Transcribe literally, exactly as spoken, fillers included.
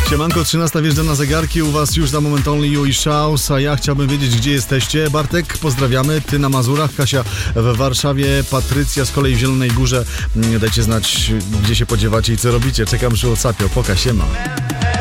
Siemanko, trzynasta wjeżdża na zegarki, u was już za moment Only You i Szaus, a ja chciałbym wiedzieć, gdzie jesteście. Bartek, pozdrawiamy, ty na Mazurach, Kasia w Warszawie, Patrycja z kolei w Zielonej Górze. Dajcie znać, gdzie się podziewacie i co robicie. Czekam przy WhatsAppie, poka, siema.